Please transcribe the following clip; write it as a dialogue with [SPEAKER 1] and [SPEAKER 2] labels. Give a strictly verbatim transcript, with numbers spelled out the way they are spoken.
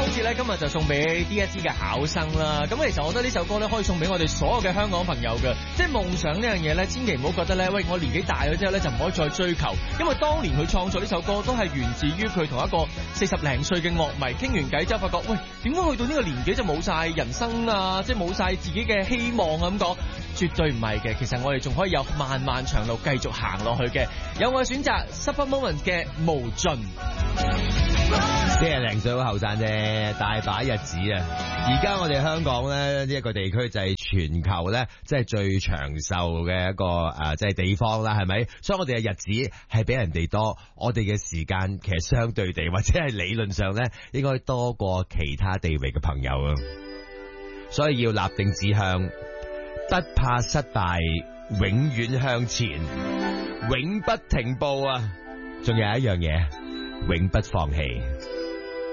[SPEAKER 1] 好似咧今日就送俾 D S E 嘅考生啦。咁其實我覺得呢首歌咧可以送俾我哋所有嘅香港朋友嘅，即係夢想呢樣嘢咧，千祈唔好覺得咧，喂，我年紀大咗之後咧就唔可以再追求，因為當年佢創作呢首歌都係源自於佢同一個四十零歲嘅樂迷傾完偈之後，發覺喂，點解去到呢個年紀就冇晒人生啊，即係冇晒自己嘅希望啊咁講？絕對唔係嘅，其實我哋仲可以有漫漫長路繼續行落去嘅。有我選擇 Super Moment 嘅無盡。
[SPEAKER 2] 四廿零歲好後生啫，大把日子啊！而家我哋香港咧呢一個地區就係全球咧，即係最長壽嘅一個誒，即係地方啦，係咪？所以我哋嘅日子係比人哋多，我哋嘅時間其實相對地或者係理論上咧，應該多過其他地域嘅朋友啊！所以要立定志向，不怕失敗，永遠向前，永不停步啊！仲有一樣嘢，永不放棄。